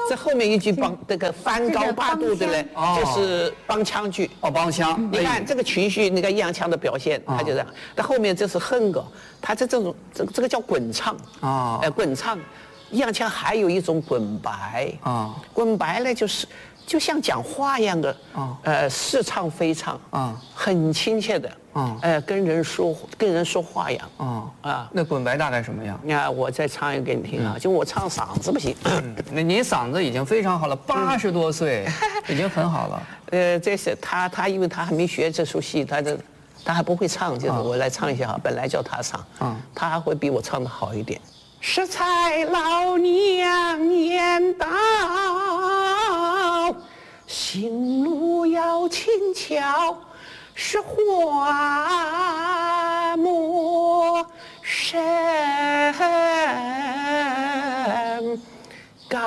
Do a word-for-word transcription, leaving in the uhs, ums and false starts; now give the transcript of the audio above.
这后面一句帮这个翻高八度的呢，就是帮腔句。 哦，帮腔。 你看这个情绪，那个抑扬腔的表现，他就这样。但后面这是哼歌，他这这种这个这个叫滚唱啊，哎，滚唱。抑扬腔还有一种滚白啊，滚白呢就是就像讲话一样的啊，呃，似唱非唱啊，很亲切的啊，呃，跟人说跟人说话一样啊啊。那滚白大概什么样？ 你看我再唱一个给你听啊，就我唱嗓子不行， 那您嗓子已经非常好了，八十多岁已经很好了。 呃，这是他他因为他还没学这出戏，他的他还不会唱，就是我来唱一下啊，本来叫他唱啊，他还会比我唱的好一点。适才老娘年到，行路要轻巧，是花莫深。